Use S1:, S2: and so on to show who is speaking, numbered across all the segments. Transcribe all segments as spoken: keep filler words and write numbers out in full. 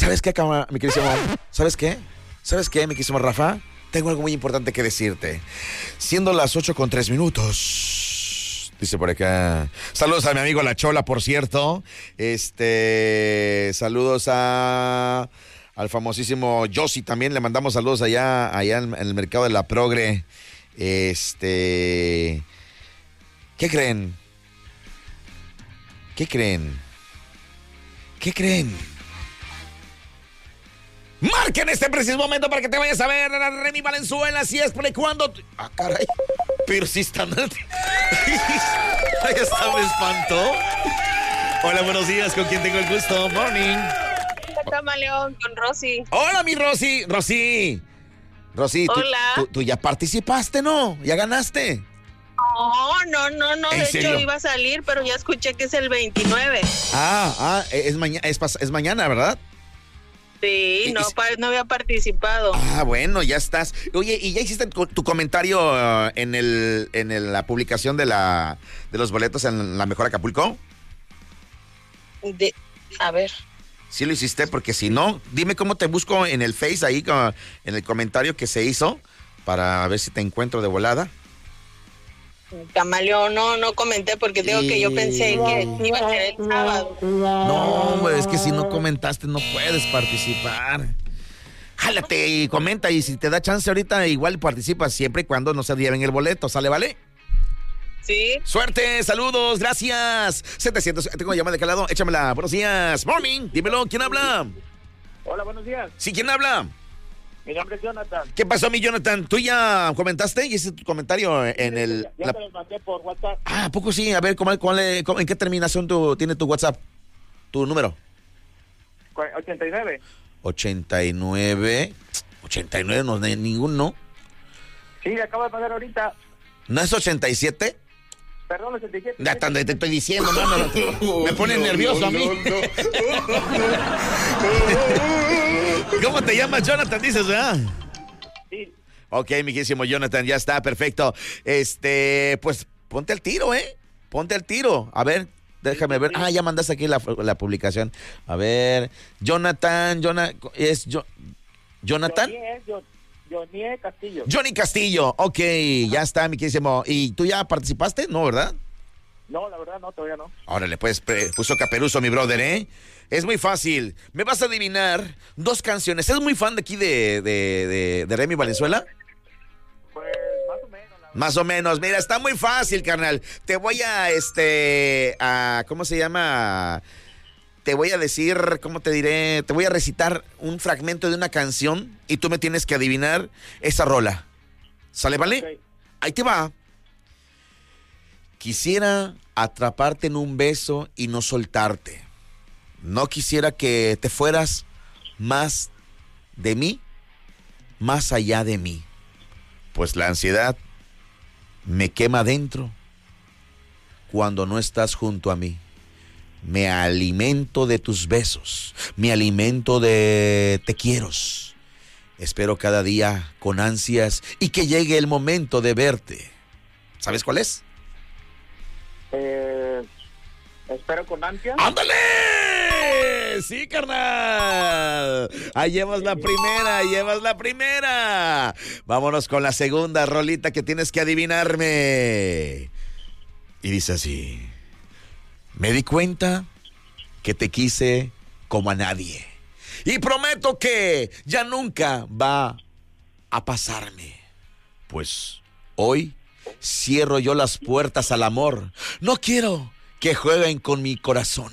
S1: ¿Sabes qué, cama, mi querísimo? ¿Sabes qué? ¿Sabes qué, mi querísimo Rafa? Tengo algo muy importante que decirte. Siendo las ocho con tres minutos. Dice por acá. Saludos a mi amigo La Chola, por cierto. Este. Saludos a. Al famosísimo Yossi también. Le mandamos saludos allá, allá en, en el mercado de la Progre. Este. ¿Qué creen? ¿Qué creen? ¿Qué creen? Marca en este preciso momento para que te vayas a ver a Remy Valenzuela. Si es por cuando. Ah, caray. Pero si están. Ahí está, me espantó. Hola, buenos días. ¿Con quién tengo el gusto? Morning.
S2: Camaleón, con Rosy.
S1: Hola, mi Rosy. Rosy. Rosy, ¿tú,
S2: Hola.
S1: Tú, tú ya participaste, ¿no? ¿Ya ganaste?
S2: No, no, no, no.
S1: ¿En
S2: De
S1: serio?
S2: hecho, iba a salir, pero ya escuché que es el veintinueve.
S1: Ah, ah, es, maña es, es mañana, ¿verdad?
S2: Sí, no, pa no había participado.
S1: Ah, bueno, ya estás. Oye, ¿y ya hiciste tu, tu comentario uh, en el en el, la publicación de la de los boletos en La Mejor Acapulco?
S2: De, a ver.
S1: Sí lo hiciste, porque si no, dime cómo te busco en el Face ahí, uh, en el comentario que se hizo, para ver si te encuentro de volada.
S2: Camaleón, no, no comenté porque digo y... que yo pensé que iba a ser el sábado.
S1: No, güey, es que si no comentaste no puedes participar. Jálate y comenta, y si te da chance ahorita igual participas, siempre y cuando no se lleven el boleto, ¿sale, vale?
S2: Sí.
S1: Suerte, saludos, gracias. setecientos, tengo llamada de calado, échamela. Buenos días, morning, dímelo, ¿quién habla?
S3: Hola, buenos días.
S1: Sí, ¿quién habla?
S3: Mi nombre es Jonathan.
S1: ¿Qué pasó, mi Jonathan? ¿Tú ya comentaste y hiciste tu comentario en
S3: sí,
S1: el...?
S3: Ya, ya
S1: la...
S3: te los mandé por WhatsApp.
S1: Ah, ¿a poco sí? A ver, ¿cómo, cuál, cómo, ¿en qué terminación tu, tiene tu WhatsApp? ¿Tu número?
S3: ochenta y nueve.
S1: ochenta y nueve. ochenta y nueve no hay ningún, ¿no?
S3: Sí, le acabo de mandar ahorita.
S1: ¿No es ochenta y siete?
S3: Perdón, ochenta y siete.
S1: Ya te, te estoy diciendo, mano. Me pone nervioso no, a mí. No, no. ¿Cómo te llamas, Jonathan? Dices, ¿verdad?
S3: Sí.
S1: Ok, mi querísimo Jonathan, ya está, perfecto. Este, pues, ponte al tiro, ¿eh? Ponte al tiro. A ver, déjame ver. Ah, ya mandaste aquí la, la publicación. A ver, Jonathan, Jonathan, es jo, Jonathan.
S3: Johnny Castillo.
S1: Johnny Castillo, ok, ya está, mi querísimo. ¿Y tú ya participaste? No, ¿verdad?
S3: No, la verdad no, todavía no.
S1: Órale, pues, puso caperuso mi brother, ¿eh? Es muy fácil. Me vas a adivinar dos canciones. ¿Eres muy fan de aquí de, de, de, de Remy Valenzuela?
S3: Pues, más o menos. La
S1: más o menos. Mira, está muy fácil, carnal. Te voy a, este, a, ¿cómo se llama? Te voy a decir, ¿cómo te diré? Te voy a recitar un fragmento de una canción y tú me tienes que adivinar esa rola. ¿Sale, vale?
S3: Okay.
S1: Ahí te va. Quisiera atraparte en un beso y no soltarte. No quisiera que te fueras más de mí, más allá de mí. Pues la ansiedad me quema dentro cuando no estás junto a mí. Me alimento de tus besos, me alimento de te quieros. Espero cada día con ansias y que llegue el momento de verte. ¿Sabes cuál es?
S3: Eh, espero con ansia.
S1: ¡Ándale! ¡Sí, carnal! Ahí llevas la primera, llevas la primera. Vámonos con la segunda rolita que tienes que adivinarme. Y dice así. Me di cuenta que te quise como a nadie. Y prometo que ya nunca va a pasarme. Pues hoy cierro yo las puertas al amor. No quiero que jueguen con mi corazón.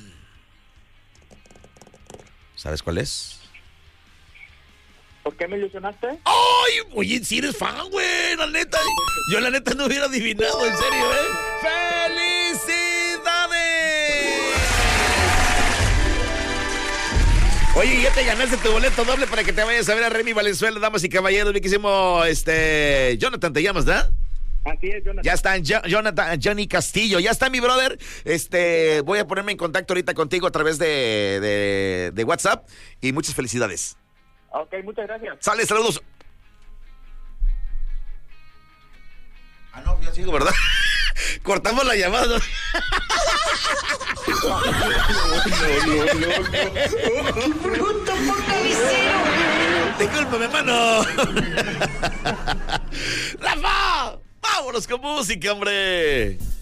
S1: ¿Sabes cuál es?
S3: ¿Por qué me ilusionaste?
S1: ¡Ay! Oye, si eres fan, güey, la neta. Yo la neta no hubiera adivinado, en serio, ¿eh? ¡Felicidades! Oye, ya te ganaste tu boleto doble para que te vayas a ver a Remy Valenzuela, damas y caballeros. Mi quisimo, este, Jonathan, ¿te llamas, verdad?
S3: Así es, Jonathan.
S1: Ya está, jo- Jonathan, Johnny Castillo. Ya está, mi brother. Este, voy a ponerme en contacto ahorita contigo a través de, de, de WhatsApp. Y muchas felicidades.
S3: Ok, muchas gracias.
S1: Sale, saludos. Ah, no, ya sigo, ¿verdad? Cortamos la llamada.
S4: ¡Bruto, poca visero!
S1: Discúlpame, hermano. Rafa, vámonos con música, hombre.